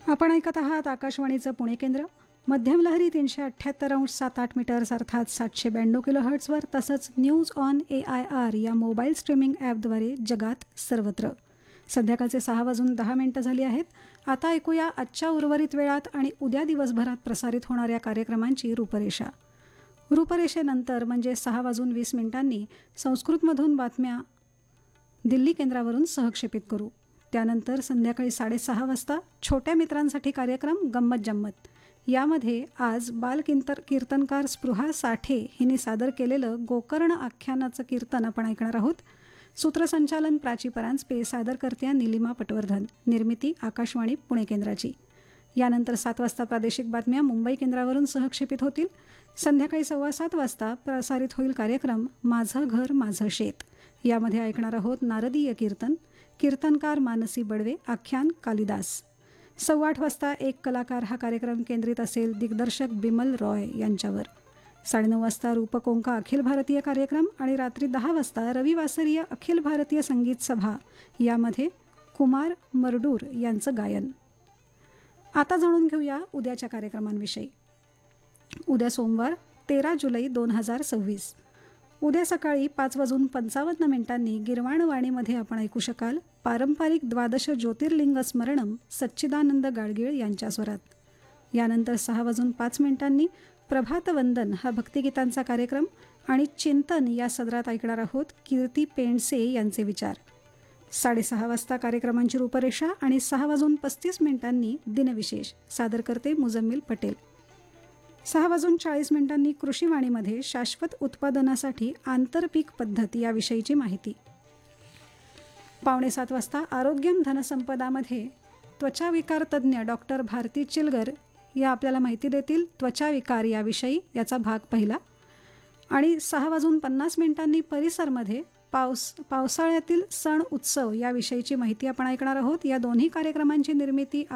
आपण ऐकत आहात आकाशवाणीचं पुणे केंद्र. मध्यम लहरी 378.78 मीटर्स अर्थात 792 किलोहर्ट्झवर, तसंच न्यूज ऑन AIR या मोबाईल स्ट्रीमिंग ॲपद्वारे जगात सर्वत्र. संध्याकाळचे 6:10 झाली आहेत. आता ऐकूया आजच्या उर्वरित वेळात आणि उद्या दिवसभरात प्रसारित होणाऱ्या कार्यक्रमांची रूपरेषा. रूपरेषेनंतर म्हणजे 6:20 संस्कृतमधून बातम्या दिल्ली केंद्रावरून सहक्षेपित करू. त्यानंतर संध्याकाळी 6:30 वाजता छोट्या मित्रांसाठी कार्यक्रम गंमत जम्मत. यामध्ये आज कीर्तनकार स्पृहा साठे हिने सादर केलेलं गोकर्ण आख्यानाचं कीर्तन आपण ऐकणार आहोत. सूत्रसंचालन प्राची परांजपे, सादरकर्त्या निलिमा पटवर्धन, निर्मिती आकाशवाणी पुणे केंद्राची. यानंतर 7 वाजता प्रादेशिक बातम्या मुंबई केंद्रावरून सहक्षेपित होतील. संध्याकाळी 7:15 वाजता प्रसारित होईल कार्यक्रम माझं घर माझं शेत. यामध्ये ऐकणार आहोत नारदीय कीर्तन, कीर्तनकार मानसी बडवे, आख्यान कालिदास. 8:15 वाजता एक कलाकार हा कार्यक्रम केंद्रित असेल दिग्दर्शक बिमल रॉय यांच्यावर. 9:30 वाजता रूपकोंका अखिल भारतीय कार्यक्रम आणि रात्री 10 वाजता रविवासरीय अखिल भारतीय संगीत सभा, यामध्ये कुमार मरडूर यांचं गायन. आता जाणून घेऊया उद्याच्या कार्यक्रमांविषयी. उद्या सोमवार 13 जुलै 2026. उद्या सकाळी 5:55 गिरवाणवाणीमध्ये आपण ऐकू शकाल पारंपरिक द्वादश ज्योतिर्लिंग स्मरणम सच्चिदानंद गाडगीळ यांच्या स्वरात. यानंतर 6:05 प्रभातवंदन हा भक्तिगीतांचा कार्यक्रम आणि चिंतन या सदरात ऐकणार आहोत कीर्ती पेंडसे यांचे विचार. 6:30 वाजता कार्यक्रमांची रूपरेषा आणि 6:35 दिनविशेष, सादर करते मुजम्मिल पटेल. 6:40 कृषीवाणीमध्ये शाश्वत उत्पादनासाठी आंतरपीक पद्धत याविषयीची माहिती. 6:45 वाजता आरोग्यम धनसंपदामध्ये त्वचाविकार तज्ज्ञ डॉक्टर भारती चिलगर या आपल्याला माहिती देतील त्वचाविकार याविषयी, याचा भाग पहिला. आणि 6:50 परिसरमध्ये पावसाळ्यातील सण उत्सव याविषयीची माहिती आपण ऐकणार आहोत. या दोन्ही कार्यक्रमांची निर्मिती